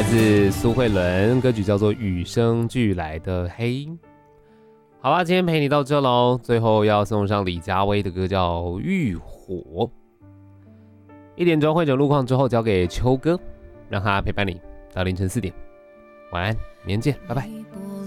来自苏慧伦，歌曲叫做《与生俱来的黑》。好啦，今天陪你到这喽。最后要送上李佳薇的歌叫《浴火》。1点钟会诊路况之后，交给秋哥，让他陪伴你到凌晨4点。晚安，明天见，拜拜。